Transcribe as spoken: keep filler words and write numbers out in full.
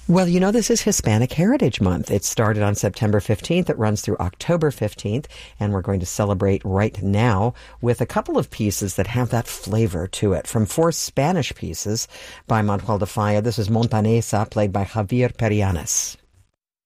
Well, you know, this is Hispanic Heritage Month. It started on September fifteenth. It runs through October fifteenth, and we're going to celebrate right now with a couple of pieces that have that flavor to it. From four Spanish pieces by Manuel de Falla, this is Montanesa, played by Javier Perianes.